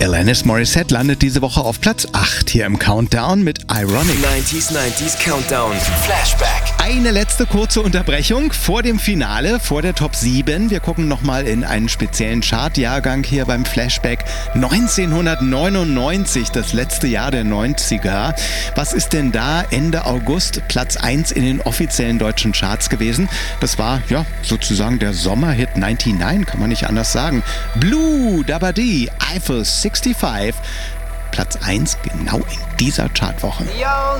Alanis Morissette landet diese Woche auf Platz 8 hier im Countdown mit Ironic. 90s Countdown. Flashback. Eine letzte kurze Unterbrechung vor dem Finale, vor der Top 7. Wir gucken nochmal in einen speziellen Chartjahrgang hier beim Flashback. 1999, das letzte Jahr der 90er. Was ist denn da Ende August Platz 1 in den offiziellen deutschen Charts gewesen? Das war ja sozusagen der Sommerhit 99, kann man nicht anders sagen. Blue Dabadi, Eiffel 65. Platz 1 genau in dieser Chartwoche. Yo,